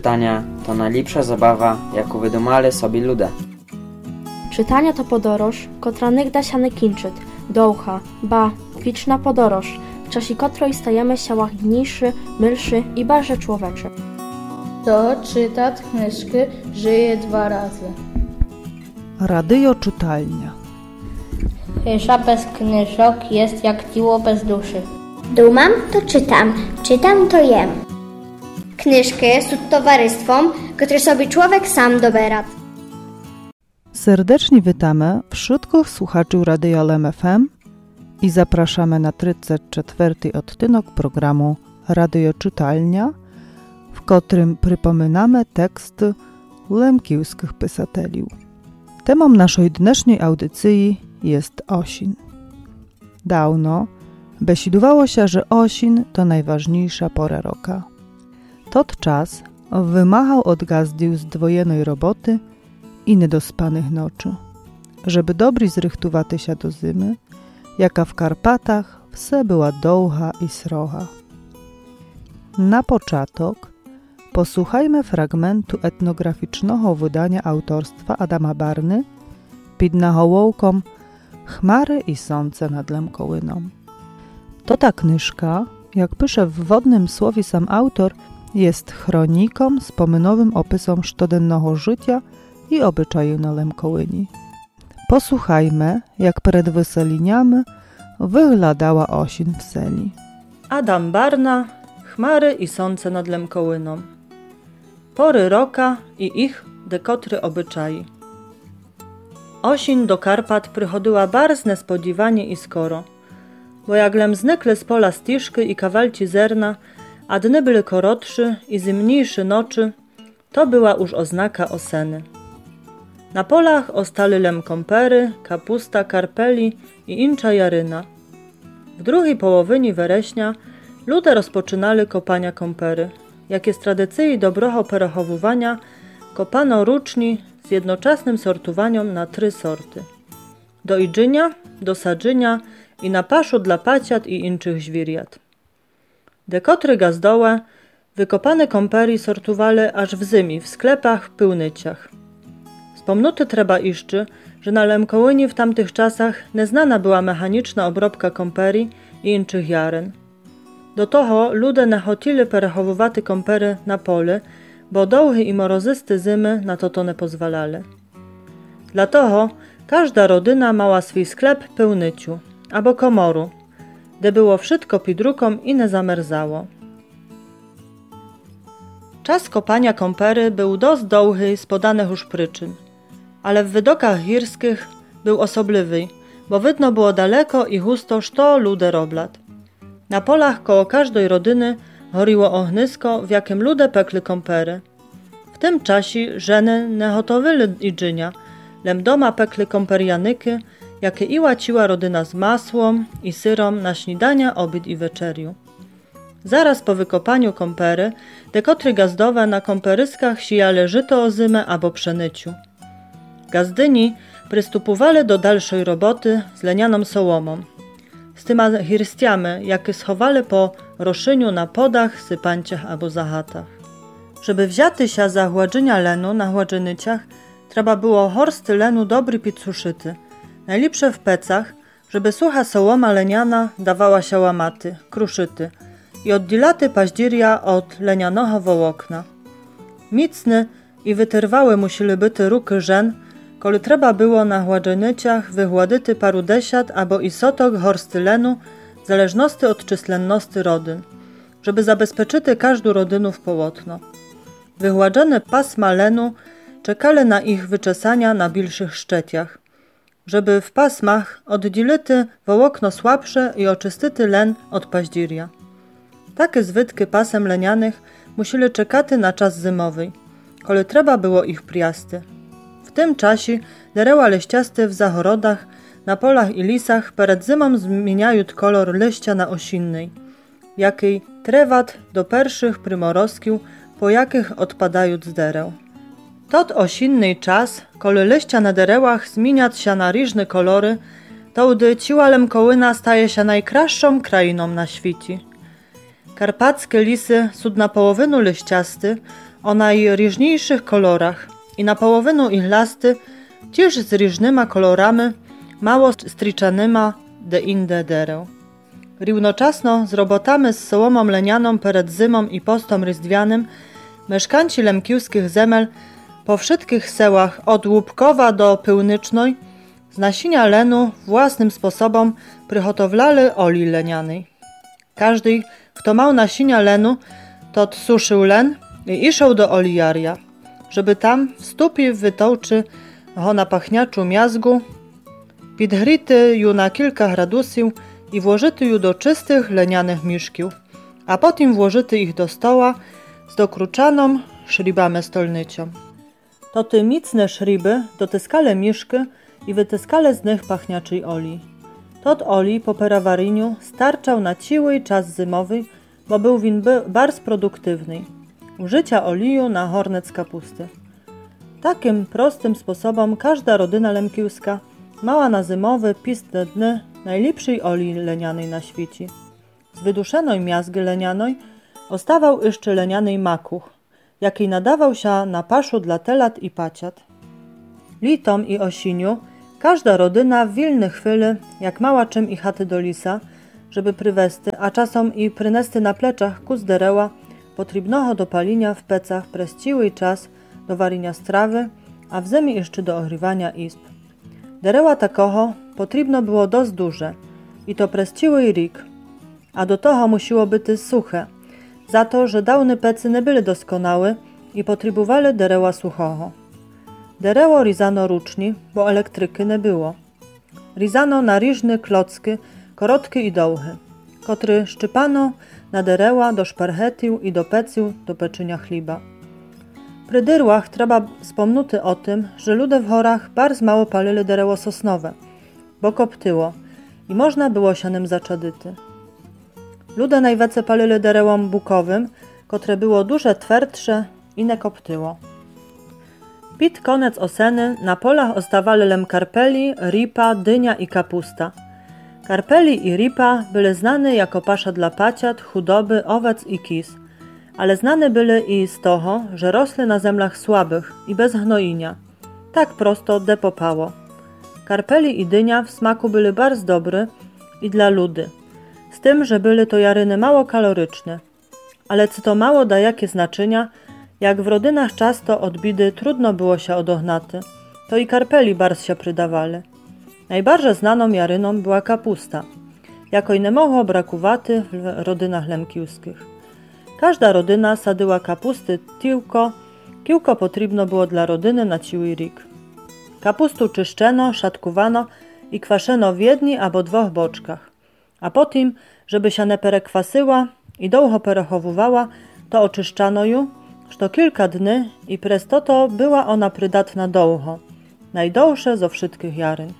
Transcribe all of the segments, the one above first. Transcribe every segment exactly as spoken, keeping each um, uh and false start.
czytania to najlepsza zabawa, jaką wydumali sobie ludzie. Czytanie to podoroż, kotra nigda się nie kończy, długa, ba, wieczna podoroż, w czasie której stajemy się łagodniejszy, milszy i bardziej człowieczy. To czyta knyżki żyje dwa razy. Radio czytalnia. Chysza bez knyżok jest jak ciło bez duszy. Dumam to czytam, czytam to jem. Knyżki są towarzystwem, które sobie człowiek sam dobera. Serdecznie witamy wszystkich słuchaczy Radia L M F M i zapraszamy na trzydziesty czwarty odcinek programu Radio Czytalnia, w którym przypominamy teksty lemkiewskich pisateli. Temą naszej dnešnej audycji jest osin. Dawno besidowało się, że osin to najważniejsza pora roka. Tot czas wymagał od gazdił zdwojenej roboty i niedospanych nocy, żeby dobry zrychtowaty się do zimy, jaka w Karpatach wse była długa i sroga. Na początek posłuchajmy fragmentu etnograficznego wydania autorstwa Adama Barny pod nahołowką Chmary i słońce nad Lemkołyną. To ta knyżka, jak pisze w wodnym słowie sam autor, jest chroniką z pomynowym opisem codziennego życia i obyczaju na Lemkołyni. Posłuchajmy, jak przed wyseliniami wyglądała osin w seli. Adam Barna, Chmary i słońce nad Lemkołyną. Pory roka i ich dekotry obyczaji. Osin do Karpat przychodziła bardzo niespodziewanie i skoro, bo jaglem znykle z pola stiżki i kawalci zerna, a dny były korotszy i zimniejszy noczy, to była już oznaka oseny. Na polach ostali lemkompery, kapusta, karpeli i incza jaryna. W drugiej połowinie wereśnia ludzie rozpoczynali kopania kompery. Jak jest tradycji dobroho perochowywania, kopano ruczni z jednoczesnym sortowaniem na trzy sorty. Do idżynia, do sadzynia i na paszu dla paciat i inczych zwierjat. Dekotry gazdołe wykopane kompery sortowali aż w zimi w sklepach pełnyciach. Wspomnuty trzeba iszczy, że na Lemkołyni w tamtych czasach nieznana była mechaniczna obróbka kompery i inczych jaren. Do toho ludzie nachotili perechowywaty kompery na pole, bo dołhy i morozysty zimy na to to nie pozwalali. Dla toho każda rodyna mała swój sklep pełnyciu, albo komoru, gdzie było wszystko pidrukom i nie zamerzało. Czas kopania kompery był dość długi z podanych już przyczyn, ale w wydokach górskich był osobliwy, bo widno było daleko i husto szto lude roblat. Na polach koło każdej rodyny horiło ognisko, w jakim ludzie pekli kompery. W tym czasie żeny nie hotowili idżynia, lem doma pekli komperianyki, jakie i łaciła rodyna z masłem i syrą na śniadania, obiad i wieczeriu. Zaraz po wykopaniu kompery, dekotry gazdowe na komperyskach sijale żyto ozymę albo pszeniciu. Gazdyni przystupowali do dalszej roboty z lenianą sołomą, z tyma hirstiami, jakie schowali po roszyniu na podach, sypanciach albo zachatach. Żeby wzięty się za chładzenia lenu na chładzenieciach, trzeba było horsty lenu dobry pitsuszyty, najlepsze w pecach, żeby sucha sołoma leniana dawała się łamaty, kruszyty i oddzielaty paździrja od lenianego wołokna. Micny i wyterwały musieli byty ruky żen, koli trzeba było na chładzenieciach wychładyty paru desiat albo i sotok horsty lenu, w zależności od czyslenności rodyn, żeby zabezpieczyty każdą rodynę w połotno. Wychładzone pasma lenu czekali na ich wyczesania na bilszych szczeciach, żeby w pasmach oddzielity wołokno słabsze i oczystyty len od paździrja. Takie zwytki pasem lenianych musieli czekaty na czas zimowy, koli trzeba było ich priasty. W tym czasie dereła liściaste w zahorodach, na polach i lisach przed zimą zmieniają kolor liścia na osinnej, jakiej trewat do pierwszych prymorozkił, po jakich odpadają z dereł. Tot osinny czas, koli liścia na derełach zmieniać się na różne kolory, to gdy ciła Lemkołyna staje się najkraszszą krainą na świecie. Karpackie lisy są na połowinu liściasty, o najróżniejszych kolorach i na połowinu ich lasty, też z różnymi kolorami, mało striczanyma de inde derę. Równoczasno z robotami z sołomą lenianą przed zimą i postom ryzdwianym, mieszkańcy lemkiewskich zemel po wszystkich sełach od Łupkowa do Pyłnycznej z nasienia lenu własnym sposobem przygotowlali oli lenianej. Każdy, kto miał nasienia lenu, to suszył len i iszał do olijarja, żeby tam wstąpił w wytołczy go na pachniaczu miazgu, podgryty ju na kilka gradusów i włożyty ju do czystych lenianych miszkiów, a potem włożyty ich do stoła z dokruczaną szribami stolnycią. To te micne szriby dotyskale miszki i wytyskale z nich pachniaczej oli. Tot oli po perawaryniu starczał na ciły czas zimowy, bo był win bardzo produktywny. Użycia oliju na hornec kapusty. Takim prostym sposobem każda rodyna lemkiewska mała na zimowe pistne dny najlepszej oli lenianej na świecie. Z wyduszonej miazgy lenianej ostawał jeszcze lenianej makuch, jakiej nadawał się na paszu dla telat i paciat. Litom i osiniu każda rodyna w wilne chwili, jak mała czym i chaty do lisa, żeby prywesty, a czasem i prynesty na pleczach ku zdereła, potrzebnoho do palinia w pecach przez ciły czas do warienia strawy, a w zemi jeszcze do ogrywania izb. Dereła takoho potrzebno było dość duże i to przez ciły rik, a do toho musiło być suche, za to, że dawne pecy nie były doskonałe i potrzebowali dereła suchoho. Dereło rizano ruczni, bo elektryki nie było. Rizano na różne klocki, korotki i dołchy, kotry szczypano na dereła do szparchetił i do pecił do peczenia chliba. Przy dyrłach trzeba wspomnuty o tym, że ludzie w horach bardzo mało palili dereło sosnowe, bo koptyło i można było się nim zaczadyty. Ludzie najwięcej palili derełom bukowym, które było duże twardsze i nie koptyło. Pit koniec oseny na polach ostawali lem karpeli, ripa, dynia i kapusta. Karpeli i ripa były znane jako pasza dla paciat, chudoby, owiec i kis, ale znane były i z toho, że rosły na zemlach słabych i bez hnoinia. Tak prosto depopało. Karpeli i dynia w smaku były bardzo dobre i dla ludy, z tym, że były to jaryny mało kaloryczne. Ale co to mało da jakie znaczenia, jak w rodynach często od bidy trudno było się odognaty, to i karpeli bardzo się przydawali. Najbardziej znaną jaryną była kapusta, jako i nie mogło brakowaty w rodynach lemkiewskich. Każda rodyna sadyła kapusty tiłko, kiłko potrzebno było dla rodyny na ciły rik. Kapustu czyszczeno, szatkowano i kwaszeno w jedni albo dwóch boczkach, a potem, żeby się nie perekwasyła i długo perechowywała, to oczyszczano ją, że kilka dni i przez to to była ona przydatna długo, najdłuższe zo wszystkich jaryn.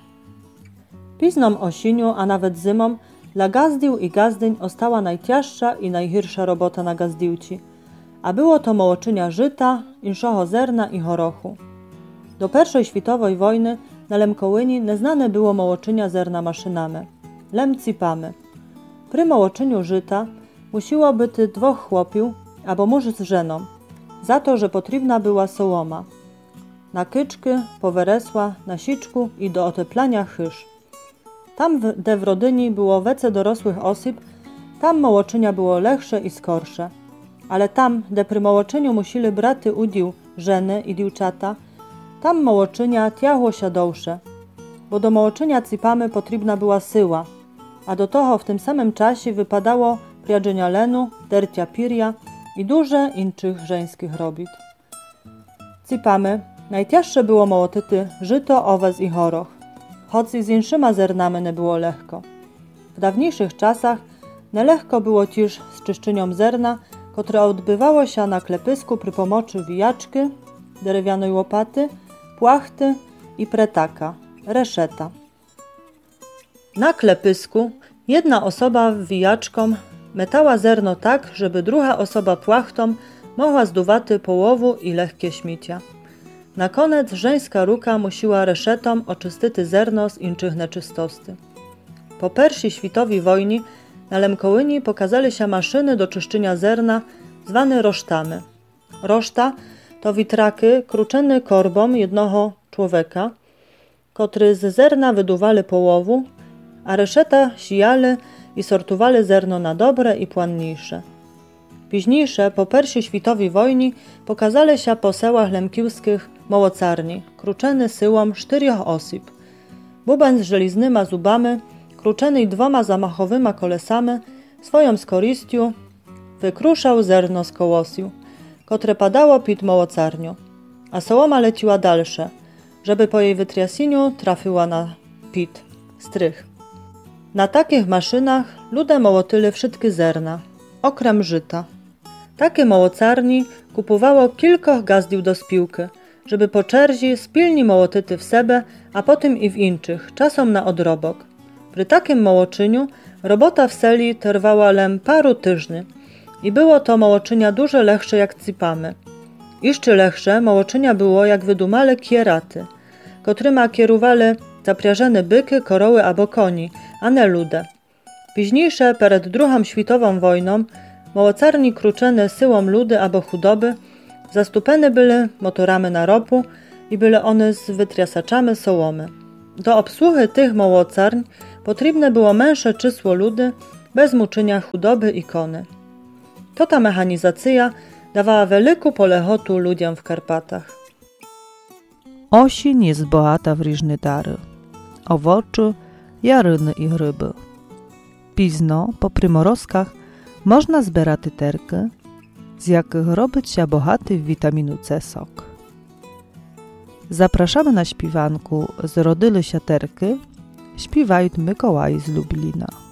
Pizną osiniu, a nawet zimą, dla gazdił i gazdyń ostała najcięższa i najhirsza robota na gazdiłci, a było to mołoczynia żyta, inszoho zerna i horochu. Do pierwszej światowej wojny na Lemkołyni neznane było mołoczynia zerna maszynami, lem cipamy. Przy mołoczyniu żyta musiło być dwóch chłopiów albo mąż z żeną, za to, że potrzebna była sołoma. Na kyczki, poweresła, na siczku i do oteplania chyż. Tam, gdzie w rodyni było wece dorosłych osób, tam mołoczynia było lechsze i skorsze. Ale tam, gdzie przy mołoczyniu musieli braty udził żeny i dziewczata, tam mołoczynia tiahło się dłuższe, bo do mołoczynia cipamy potrzebna była syła, a do toho w tym samym czasie wypadało priadzenia lenu, dercia pirja i duże inczych żeńskich robit. Cipamy najcięższe było mołotyty żyto, owiec i horoch, choć i z inszyma zernami nie było lekko. W dawniejszych czasach nelehko było też z czyszczenią zerna, które odbywało się na klepysku przy pomocy wijaczki, drewnianej łopaty, płachty i pretaka, reszeta. Na klepysku jedna osoba wijaczką metała zerno tak, żeby druga osoba płachtą mogła zduwaty połowu i lekkie śmicia. Na koniec żeńska ruka musiła reszetą oczystyty zerno z inczych neczystosty. Po pierwszej światowej wojnie na Lemkołyni pokazali się maszyny do czyszczenia zerna zwane rosztamy. Roszta to witraki kruczeny korbą jednego człowieka, który z zerna wyduwali połowu, a reszeta sijali i sortowali zerno na dobre i płanniejsze. Późniejsze, po pierwszej światowej wojnie, pokazali się po sełach lemkiwskich mołocarni, kruczeny syłom czterech osób. Buben z żeliznyma zubami, kruczeny dwoma zamachowyma kolesami, swoją skoristią wykruszał zerno z kołosiu, które padało pід mołocarnią, a sołoma leciła dalsze, żeby po jej wytriasiniu trafiła na pід, strych. Na takich maszynach ludzie mołotyli wszystkie zerna, okrem żyta. Takie mołocarni kupowało kilka gazdił do spiłki, żeby po czerzi spilni mołotyty w sebe, a potem i w inczych, czasem na odrobok. Przy takim mołoczyniu robota w seli trwała lem paru tyżni i było to mołoczynia dużo lechsze jak cipamy. Jeszcze lechsze mołoczynia było jak wydumale kieraty, kotryma kierowali zapriażene byky, koroły albo koni, a nie lude. Późniejsze, przed drugą światową wojną, mołocarni kruczene syłom ludy albo chudoby zastupene byli motorami na ropu i byli one z wytriasaczami sołomy. Do obsługi tych mołocarń potrzebne było mniejsze czysło ludy bez muczenia chudoby i kony. To ta mechanizacja dawała wielką polechotu ludziom w Karpatach. Осінь jest bogata w różne dary. Owoce, jaryny i ryby. Pizno, po primorozkach, można zbierać terki, z jakich robić się bogaty w witaminu C sok. Zapraszamy na śpiwanku z rodyly siaterki, śpiewają Mikołaj z Lublina.